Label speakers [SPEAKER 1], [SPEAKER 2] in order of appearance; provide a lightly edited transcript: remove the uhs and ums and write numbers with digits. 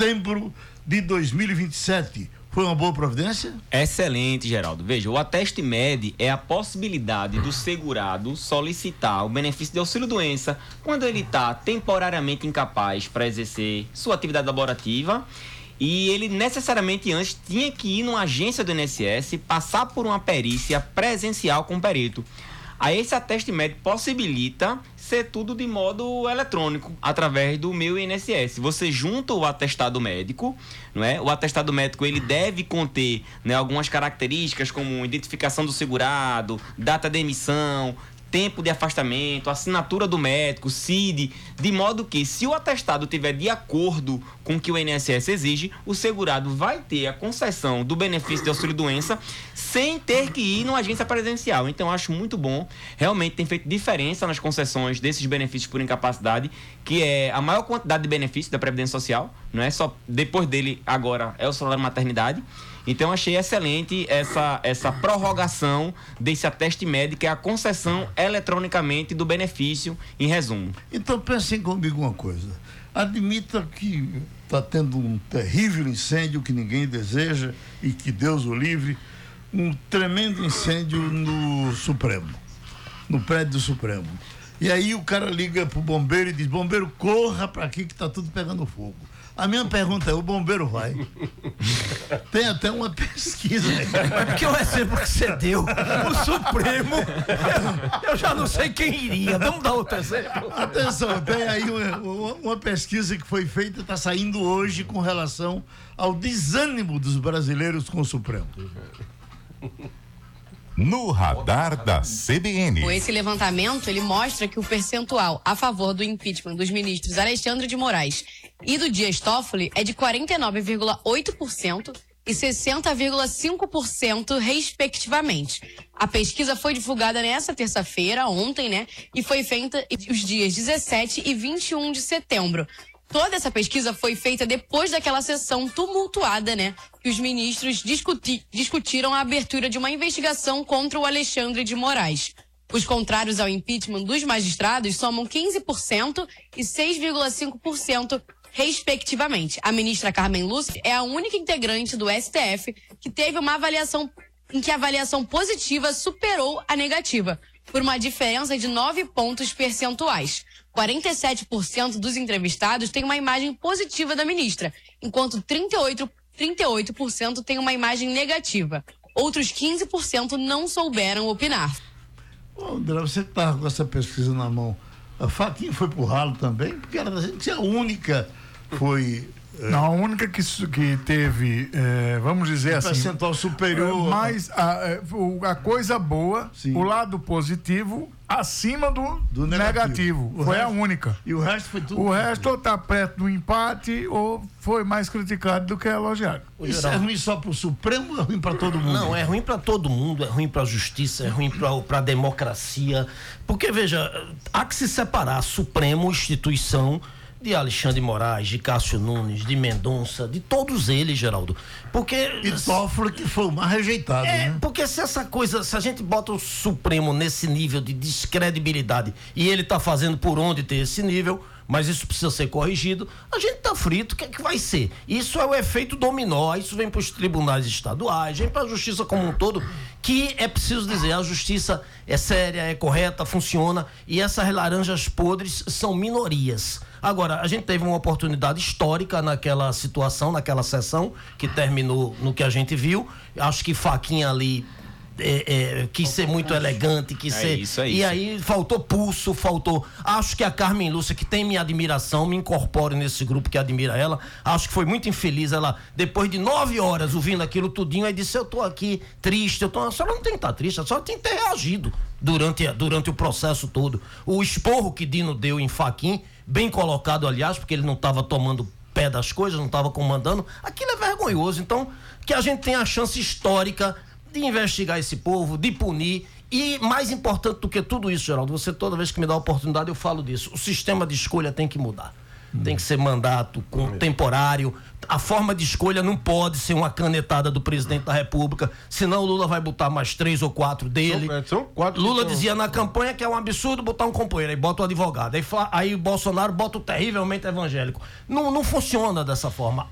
[SPEAKER 1] setembro de 2027. Foi uma boa providência?
[SPEAKER 2] Excelente, Geraldo. Veja, o Ateste Med é a possibilidade do segurado solicitar o benefício de auxílio-doença quando ele está temporariamente incapaz para exercer sua atividade laborativa e ele necessariamente antes tinha que ir numa agência do INSS, passar por uma perícia presencial com o perito. Aí esse Ateste Med possibilita ser tudo de modo eletrônico, através do meu INSS. Você junta o atestado médico, não é? O atestado médico ele deve conter, né, algumas características como identificação do segurado, data de emissão, tempo de afastamento, assinatura do médico, CID, de modo que, se o atestado tiver de acordo com o que o INSS exige, o segurado vai ter a concessão do benefício de auxílio-doença sem ter que ir numa agência presencial. Então, eu acho muito bom. Realmente tem feito diferença nas concessões desses benefícios por incapacidade, que é a maior quantidade de benefícios da Previdência Social, não é só depois dele agora é o salário maternidade. Então, achei excelente essa prorrogação desse Ateste médico, que é a concessão eletronicamente do benefício, em resumo.
[SPEAKER 1] Então, pensem comigo uma coisa. Admita que está tendo um terrível incêndio que ninguém deseja e que Deus o livre, um tremendo incêndio no Supremo, no prédio do Supremo. E aí o cara liga pro bombeiro e diz: bombeiro, corra para aqui que está tudo pegando fogo. A minha pergunta é: o bombeiro vai? Tem até uma pesquisa.
[SPEAKER 3] É porque o exemplo que você deu, o Supremo, eu já não sei quem iria. Vamos dar outro exemplo?
[SPEAKER 1] Atenção, tem aí uma pesquisa que foi feita, está saindo hoje com relação ao desânimo dos brasileiros com o Supremo.
[SPEAKER 4] No radar da CBN.
[SPEAKER 5] Esse levantamento, ele mostra que o percentual a favor do impeachment dos ministros Alexandre de Moraes e do Dias Toffoli é de 49,8% e 60,5% respectivamente. A pesquisa foi divulgada nessa terça-feira, ontem, né? E foi feita os dias 17 e 21 de setembro. Toda essa pesquisa foi feita depois daquela sessão tumultuada, né? Que os ministros discutiram a abertura de uma investigação contra o Alexandre de Moraes. Os contrários ao impeachment dos magistrados somam 15% e 6,5%, respectivamente. A ministra Carmen Lúcia é a única integrante do STF que teve uma avaliação em que a avaliação positiva superou a negativa, por uma diferença de 9 pontos percentuais. 47% dos entrevistados têm uma imagem positiva da ministra, enquanto 38% têm uma imagem negativa. Outros 15% não souberam opinar.
[SPEAKER 1] Ô, André, você está com essa pesquisa na mão. A Fachin foi pro ralo também? Porque ela a única foi...
[SPEAKER 6] Não, a única que teve, vamos dizer assim,
[SPEAKER 1] percentual superior.
[SPEAKER 6] Mas a coisa boa, sim, o lado positivo, acima do negativo. Foi a única.
[SPEAKER 1] E o resto foi tudo?
[SPEAKER 6] O resto ou está perto do empate ou foi mais criticado do que elogiado.
[SPEAKER 1] Isso é ruim só para o Supremo ou é ruim para todo mundo?
[SPEAKER 3] Não, é ruim para todo mundo, é ruim para a justiça, é ruim para a democracia. Porque, veja, há que se separar Supremo, instituição, de Alexandre de Moraes, de Cássio Nunes, de Mendonça, de todos eles, Geraldo. Porque...
[SPEAKER 1] E Toffoli, que foi o mais rejeitado, né?
[SPEAKER 3] Porque se a gente bota o Supremo nesse nível de descredibilidade e ele tá fazendo por onde ter esse nível, mas isso precisa ser corrigido, a gente tá frito, o que é que vai ser? Isso é o efeito dominó, isso vem para os tribunais estaduais, vem para a justiça como um todo, que é preciso dizer, a justiça é séria, é correta, funciona, e essas laranjas podres são minorias. Agora, a gente teve uma oportunidade histórica naquela situação, naquela sessão, que terminou no que a gente viu. Acho que Fachin ali quis ser muito elegante, quis ser...
[SPEAKER 2] Isso.
[SPEAKER 3] E aí faltou pulso, faltou... Acho que a Carmen Lúcia, que tem minha admiração, me incorpore nesse grupo que admira ela. Acho que foi muito infeliz. Ela, depois de 9 horas ouvindo aquilo tudinho, aí disse: eu tô aqui triste, a senhora não tem que estar triste, a senhora tem que ter reagido durante o processo todo. O esporro que Dino deu em Fachin, bem colocado, aliás, porque ele não estava tomando pé das coisas, não estava comandando, aquilo é vergonhoso. Então, que a gente tenha a chance histórica de investigar esse povo, de punir, e mais importante do que tudo isso, Geraldo, você toda vez que me dá a oportunidade eu falo disso, o sistema de escolha tem que mudar. Tem que ser mandato temporário. A forma de escolha não pode ser uma canetada do presidente da República, senão o Lula vai botar mais 3 ou 4 dele.
[SPEAKER 7] São 4.
[SPEAKER 3] Lula dizia na campanha que é um absurdo botar um companheiro, aí bota o advogado. Aí o Bolsonaro bota o terrivelmente evangélico. Não funciona dessa forma.